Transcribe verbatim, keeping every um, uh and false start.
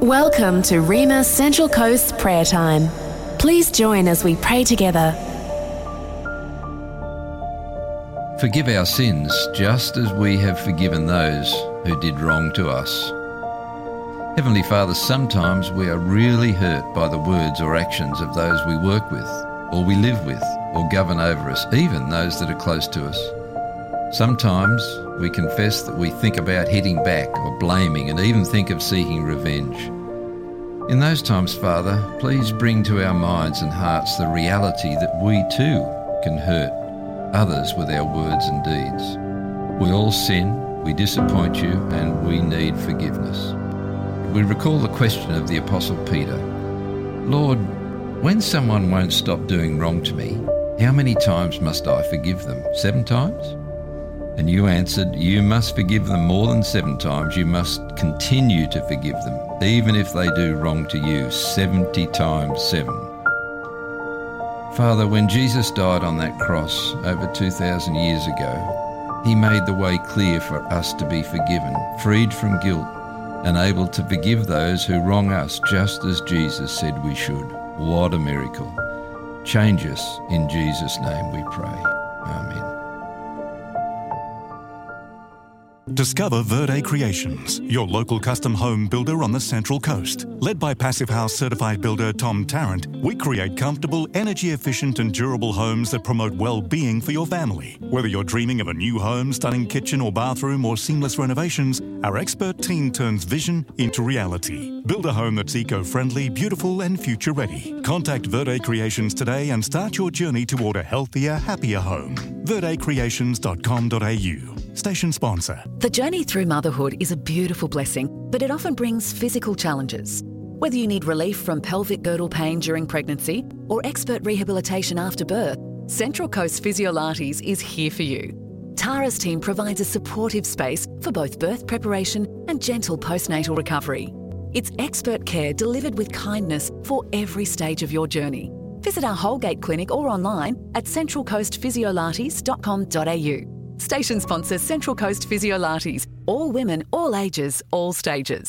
Welcome to Rima Central Coast Prayer Time. Please join as we pray together. Forgive our sins, just as we have forgiven those who did wrong to us. Heavenly Father, sometimes we are really hurt by the words or actions of those we work with, or we live with, or govern over us, even those that are close to us. Sometimes we confess that we think about hitting back or blaming and even think of seeking revenge. In those times, Father, please bring to our minds and hearts the reality that we too can hurt others with our words and deeds. We all sin, we disappoint you, and we need forgiveness. We recall the question of the Apostle Peter. Lord, when someone won't stop doing wrong to me, how many times must I forgive them? Seven times? And you answered, you must forgive them more than seven times. You must continue to forgive them, even if they do wrong to you, seventy times seven. Father, when Jesus died on that cross over two thousand years ago, he made the way clear for us to be forgiven, freed from guilt, and able to forgive those who wrong us, just as Jesus said we should. What a miracle. Change us, in Jesus' name we pray. Amen. Discover Verde Creations, your local custom home builder on the Central Coast. Led by Passive House certified builder Tom Tarrant, we create comfortable, energy-efficient and durable homes that promote well-being for your family. Whether you're dreaming of a new home, stunning kitchen or bathroom, or seamless renovations, our expert team turns vision into reality. Build a home that's eco-friendly, beautiful and future-ready. Contact Verde Creations today and start your journey toward a healthier, happier home. verde creations dot com dot a u. Station sponsor. The journey through motherhood is a beautiful blessing, but it often brings physical challenges. Whether you need relief from pelvic girdle pain during pregnancy or expert rehabilitation after birth, Central Coast Physiolates is here for you. Tara's team provides a supportive space for both birth preparation and gentle postnatal recovery. It's expert care delivered with kindness for every stage of your journey. Visit our Holgate clinic or online at central coast physiolates dot com dot a u. Station sponsor Central Coast Physiolates. All women, all ages, all stages.